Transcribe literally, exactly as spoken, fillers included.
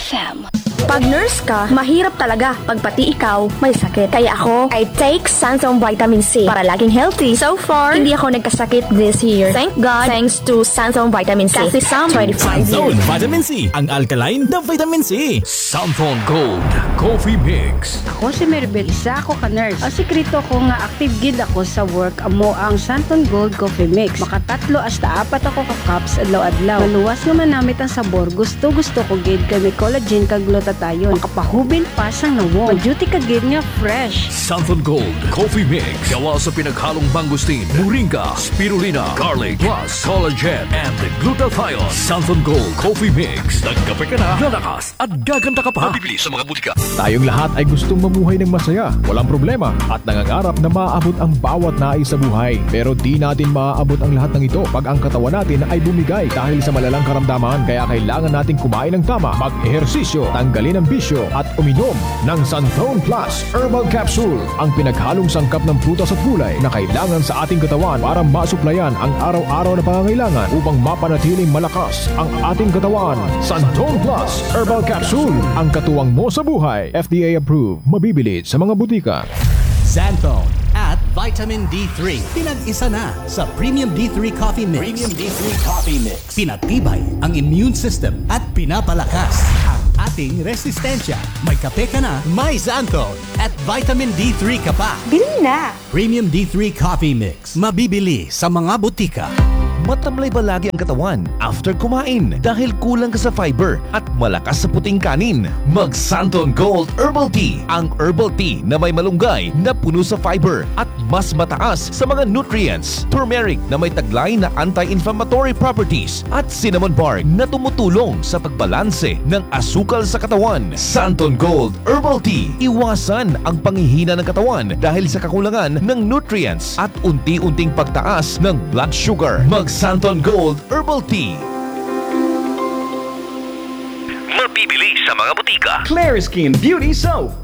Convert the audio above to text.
F M. Pag nurse ka, mahirap talaga pag pati ikaw may sakit. Kaya ako, I take Sansom Vitamin C para laging healthy. So far, hindi ako nagkasakit this year. Thank God, thanks to Sansom Vitamin C. Kasi Sam, twenty-five Santon years. Vitamin C, ang alkaline na vitamin C. Santon Gold Coffee Mix. Ako si Maribel, isa ako ka-nurse. Ang sikreto ko nga active gid ako sa work amo ang Santon Gold Coffee Mix. Makatatlo hasta apat ako ka-cups adlaw-adlaw. Maluwas nga manamit ang sabor. Gusto-gusto ko gid kay may collagen kag glutathione. Makapahubin pa sang nawong. Maduty ka gid nga fresh. Santon Gold Coffee Mix. Gawa sa pinaghalong mangustin, moringa, spirulina, garlic, plus collagen and glutathione. Santon Gold Coffee Mix. Nagkape ka na, lalakas at gaganda ka pa. Mabibili sa mga butika. Tayong lahat ay gustong mamuhay ng masaya, walang problema, at nangangarap na maaabot ang bawat nais sa buhay. Pero di natin maaabot ang lahat ng ito pag ang katawan natin ay bumigay dahil sa malalang karamdaman. Kaya kailangan nating kumain ng tama, mag-ehersisyo, tanggalin ang bisyo, at uminom ng Santon Plus Herbal Capsule, ang pinaghalong sangkap ng prutas at gulay na kailangan sa ating katawan para masuplayan ang araw-araw na pangangailangan upang mapanatiling malakas ang ating katawan. Santon Plus Herbal Capsule, ang katuwang mo sa buhay. F D A approved. Mabibili sa mga butika. Xanthone at Vitamin D three. Pinag-isa na sa Premium D three Coffee Mix. Premium D three Coffee Mix. Pinatibay ang immune system at pinapalakas ang ating resistensya. May kape ka na, may Xanthone at Vitamin D three ka pa. Bili na! Premium D three Coffee Mix. Mabibili sa mga butika. Matamlay ba lagi ang katawan after kumain dahil kulang ka sa fiber at malakas sa puting kanin? Mag Santon Gold Herbal Tea, ang herbal tea na may malunggay na puno sa fiber at mas mataas sa mga nutrients. Turmeric na may taglay na anti-inflammatory properties at cinnamon bark na tumutulong sa pagbalanse ng asukal sa katawan. Santon Gold Herbal Tea, iwasan ang panghihina ng katawan dahil sa kakulangan ng nutrients at unti-unting pagtaas ng blood sugar. Mag Santon Gold Herbal Tea. Mabibili sa mga butika. Clariskin Beauty Soap.